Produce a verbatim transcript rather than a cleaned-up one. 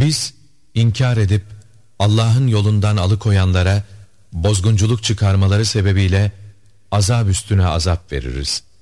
Biz inkar edip Allah'ın yolundan alıkoyanlara bozgunculuk çıkarmaları sebebiyle azap üstüne azap veririz.